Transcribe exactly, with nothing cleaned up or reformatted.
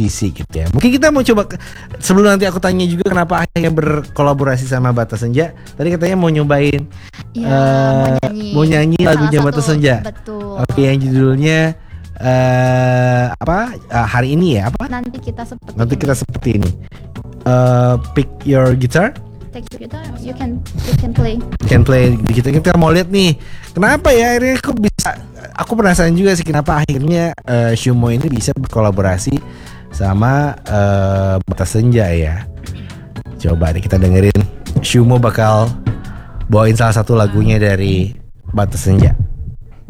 musisi gitu ya. Mungkin kita mau coba sebelum nanti aku tanya juga kenapa akhirnya berkolaborasi sama Bata Senja. Tadi katanya mau nyobain Ya, uh, mau nyanyi, mau nyanyi lagunya salah Bata satu, Senja. betul. Oke, yang judulnya uh, apa? Uh, hari ini ya apa? Nanti kita seperti Nanti ini. kita seperti ini. Uh, pick your guitar. Take your guitar, you can you can play. Can play di kita kita mau lihat nih kenapa ya akhirnya aku bisa, aku penasaran juga sih kenapa akhirnya uh, Shumo ini bisa berkolaborasi sama uh, Bata Senja ya. Coba nih kita dengerin Shumo bakal bawain salah satu lagunya dari Bata Senja.